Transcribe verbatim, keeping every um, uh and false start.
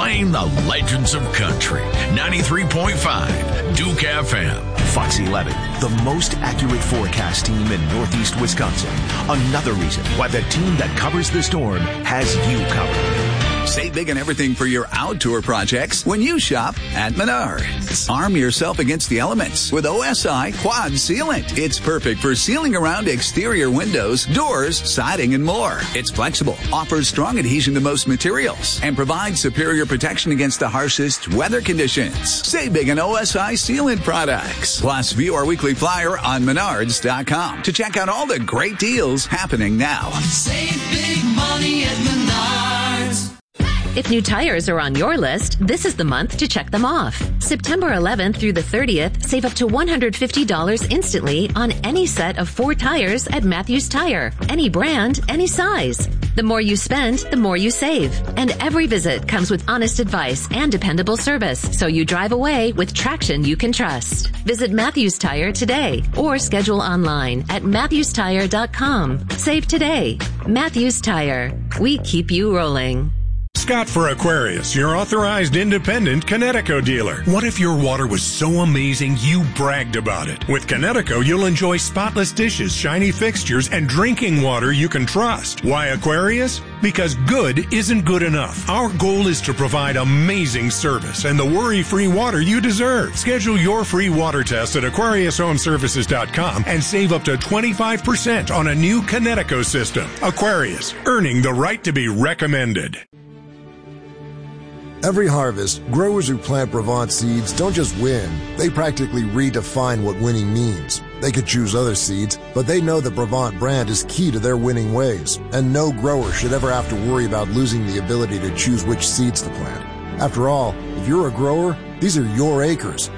playing the legends of country. ninety-three point five Duke F M. Fox eleven, the most accurate forecast team in Northeast Wisconsin. Another reason why the team that covers the storm has you covered. Save big on everything for your outdoor projects when you shop at Menards. Arm yourself against the elements with O S I Quad Sealant. It's perfect for sealing around exterior windows, doors, siding, and more. It's flexible, offers strong adhesion to most materials, and provides superior protection against the harshest weather conditions. Save big on O S I Sealant products. Plus, view our weekly flyer on menards dot com to check out all the great deals happening now. Save big money at Menards. If new tires are on your list, this is the month to check them off. September eleventh through the thirtieth, save up to one hundred fifty dollars instantly on any set of four tires at Matthews Tire. Any brand, any size. The more you spend, the more you save. And every visit comes with honest advice and dependable service, so you drive away with traction you can trust. Visit Matthews Tire today or schedule online at matthews tire dot com. Save today. Matthews Tire. We keep you rolling. Scott for Aquarius, your authorized independent Connecticut dealer. What if your water was so amazing you bragged about it? With Connecticut, you'll enjoy spotless dishes, shiny fixtures, and drinking water you can trust. Why Aquarius? Because good isn't good enough. Our goal is to provide amazing service and the worry-free water you deserve. Schedule your free water test at aquarius home services dot com and save up to twenty-five percent on a new Connecticut system. Aquarius, earning the right to be recommended. Every harvest, growers who plant Brevant seeds don't just win, they practically redefine what winning means. They could choose other seeds, but they know the Brevant brand is key to their winning ways, and no grower should ever have to worry about losing the ability to choose which seeds to plant. After all, if you're a grower, these are your acres.